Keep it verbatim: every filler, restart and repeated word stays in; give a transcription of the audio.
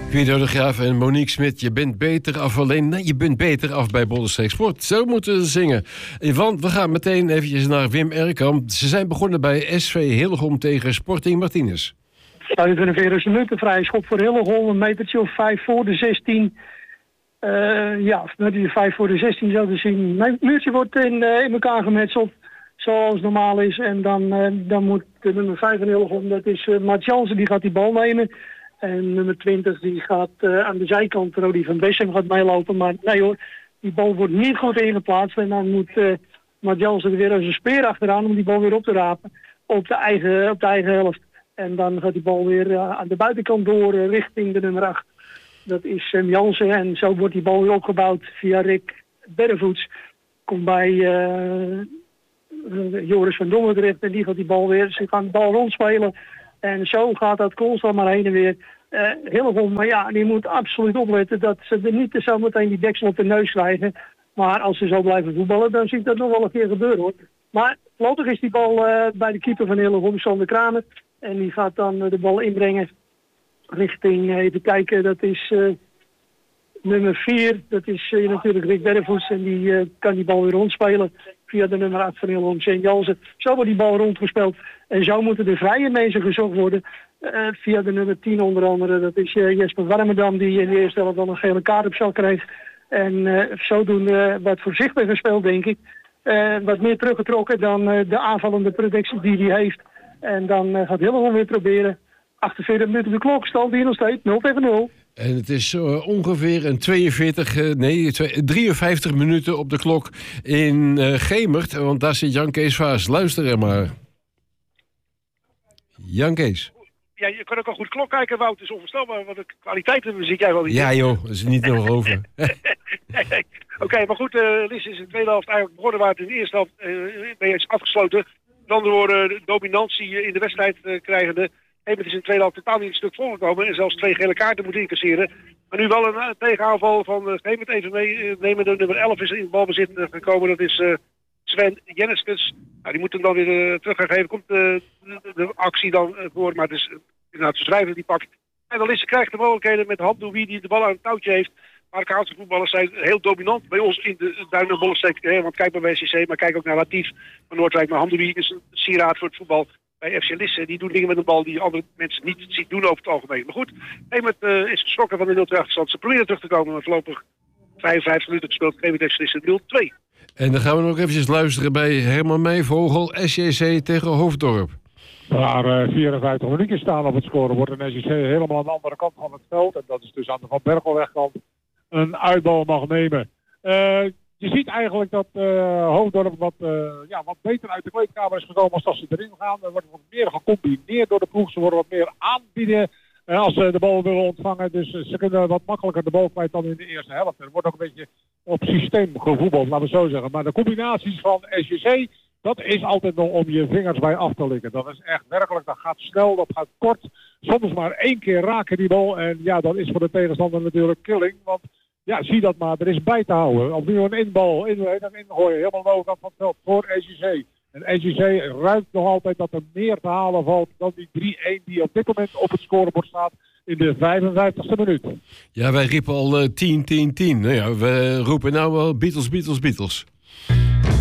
Guido de Graaf en Monique Smit, je bent beter af alleen. Nee, je bent beter af bij Bollenstreek Sport. Zo moeten ze zingen. Want we gaan meteen eventjes naar Wim Erkamp. Ze zijn begonnen bij S V Hillegom tegen Sporting Martinez. vijfenveertig minuten, vrije schop voor Hillegom. Een metertje of vijf voor de zestien. Uh, ja, met die vijf voor de zestien zo te zien. Het muurtje wordt in, uh, in elkaar gemetseld. Zoals normaal is. En dan, uh, dan moet de nummer vijf van Hillegom, dat is uh, Mart Jansen, die gaat die bal nemen. En nummer twintig, die gaat uh, aan de zijkant, Rodi van Bessem gaat meelopen. Maar nee hoor, die bal wordt niet goed ingeplaatst. En dan moet uh, Mart Jansen er weer als een speer achteraan om die bal weer op te rapen. Op de eigen, op de eigen helft. En dan gaat die bal weer uh, aan de buitenkant door uh, richting de nummer acht. Dat is um, Jansen. En zo wordt die bal weer opgebouwd via Rick Berrevoets. Komt bij uh, uh, Joris van Dongen terecht. En die gaat die bal weer. Ze gaan de bal rondspelen. En zo gaat dat constant maar heen en weer. Uh, Hillegom, maar ja, die moet absoluut opletten dat ze er niet zo meteen die deksel op de neus krijgen. Maar als ze zo blijven voetballen, dan zie ik dat nog wel een keer gebeuren hoor. Maar voorlopig is die bal uh, bij de keeper van Hillegom, Sander Kramer. En die gaat dan uh, de bal inbrengen richting, uh, even kijken, dat is uh, nummer vier. Dat is uh, natuurlijk Rick Berrevoets en die uh, kan die bal weer rondspelen via de nummer acht van Hillegom, Sint Jansen. Zo wordt die bal rondgespeeld. En zo moeten de vrije mensen gezocht worden. Uh, via de nummer tien onder andere. Dat is uh, Jesper Warmerdam die in de eerste helft dan een gele kaart op zak kreeg. En uh, zodoende uh, wat voorzichtiger gespeeld denk ik. Uh, wat meer teruggetrokken dan uh, de aanvallende productie die hij heeft. En dan uh, gaat Hillegom weer proberen. achtenveertig minuten de klok, stand hier nog steeds nul tegen nul. En het is uh, ongeveer een tweeënveertig, uh, nee, drieënvijftig minuten op de klok in uh, Gemert. Want daar zit Jan Kees Vaas. Luister er maar. Jan Kees. Ja, je kan ook al goed klok kijken, Wout. Het is onvoorstelbaar. Wat de kwaliteiten zit jij wel in. Ja joh, dat is niet nog over. Oké, okay, maar goed, uh, Lis is in de tweede helft eigenlijk begonnen waar het in de eerste helft uh, mee is afgesloten. Met andere woorden, de dominantie in de wedstrijd uh, krijgende. Het is in de tweede helft totaal niet een stuk voorgekomen en zelfs twee gele kaarten moeten incasseren. Maar nu wel een uh, tegenaanval van, uh, geef het even mee, uh, nemen de nummer elf is in balbezit uh, gekomen. Dat is uh, Sven Jenneskes. Nou, die moet hem dan weer uh, terug gaan geven. Komt uh, de, de actie dan uh, voor, maar het is uh, inderdaad de schrijver die pakt. En dan is ze krijgt de mogelijkheden met Hamdou wie die de bal aan het touwtje heeft. Marokkaanse voetballers zijn heel dominant bij ons in de Duinen Bollenstreek. Eh, want kijk maar bij S C C, maar kijk ook naar Latief van Noordwijk. Maar Hamdou is een sieraad voor het voetbal. Bij F C Lisse, die doen dingen met een bal die andere mensen niet zien doen over het algemeen. Maar goed, Emmet uh, is geschrokken van de nul twee achterstand. Ze proberen terug te komen, maar voorlopig vijfenvijftig minuten gespeeld. Emmet F C Lisse nul twee. En dan gaan we nog eventjes luisteren bij Herman Meijvogel, S J C tegen Hoofddorp. Waar uh, vierenvijftig minuten staan op het scorebord en S J C helemaal aan de andere kant van het veld. En dat is dus aan de Van Berkelwegkant een uitbal mag nemen. Uh, Je ziet eigenlijk dat uh, Hoofddorp wat, uh, ja, wat beter uit de kleedkamer is gekomen als dat ze erin gaan. Er wordt wat meer gecombineerd door de ploeg. Ze worden wat meer aanbieden uh, als ze de bal willen ontvangen. Dus uh, ze kunnen wat makkelijker de bal kwijt dan in de eerste helft. Er wordt ook een beetje op systeem gevoetbald, laten we zo zeggen. Maar de combinaties van S J C, dat is altijd nog om je vingers bij af te likken. Dat is echt werkelijk, dat gaat snel, dat gaat kort. Soms maar één keer raken die bal. En ja, dat is voor de tegenstander natuurlijk killing. Want ja, zie dat maar, er is bij te houden. Opnieuw een inbal, in, en ingooien, helemaal de overkant van het veld voor S J C. En S J C ruikt nog altijd dat er meer te halen valt dan die drie-een die op dit moment op het scorebord staat in de vijfenvijftigste minuut. Ja, wij riepen al uh, tien, tien, tien. Nou ja, we roepen nou wel Beatles, Beatles, Beatles.